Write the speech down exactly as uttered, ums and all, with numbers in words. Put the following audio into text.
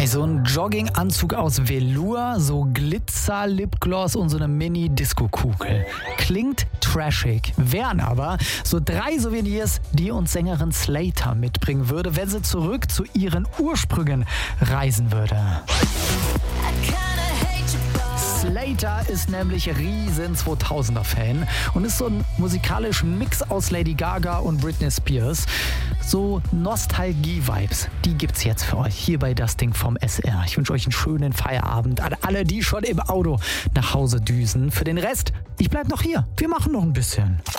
So ein Jogginganzug aus Velour, so Glitzer-Lipgloss und so eine Mini-Disco-Kugel. Klingt trashig, wären aber so drei Souvenirs, die uns Sängerin Slater mitbringen würde, wenn sie zurück zu ihren Ursprüngen reisen würde. Slater ist nämlich riesen zweitausender-Fan und ist so ein musikalischen Mix aus Lady Gaga und Britney Spears. So Nostalgie-Vibes, die gibt's jetzt für euch hier bei Das Ding vom S R. Ich wünsche euch einen schönen Feierabend an alle, die schon im Auto nach Hause düsen. Für den Rest, ich bleib noch hier. Wir machen noch ein bisschen.